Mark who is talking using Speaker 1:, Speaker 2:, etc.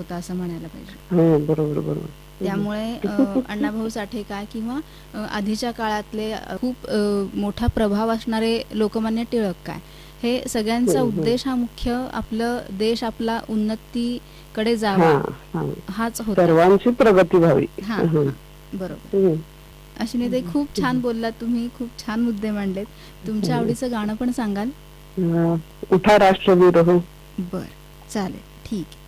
Speaker 1: होता असं म्हणायला पाहिजे.
Speaker 2: हो, बरोबर बरोबर.
Speaker 1: त्यामुळे अण्णाभाऊ साठे काय किंवा आधीच्या काळातले खूप मोठा प्रभाव असणारे लोकमान्य टिळक काय, हे सगळ्यांचा उद्देश हा मुख्य आपलं देश आपला उन्नतीकडे जावा हाच होता.
Speaker 2: सर्वांची प्रगती व्हावी.
Speaker 1: हा बरोबर. अश्विनीताई, खूप छान बोललात तुम्ही, खूप छान मुद्दे मांडलेत. तुमच्या आवडीचं गाणं पण सांगाल?
Speaker 2: उठा राष्ट्रवीर हो.
Speaker 1: बर, चालेल, ठीक आहे.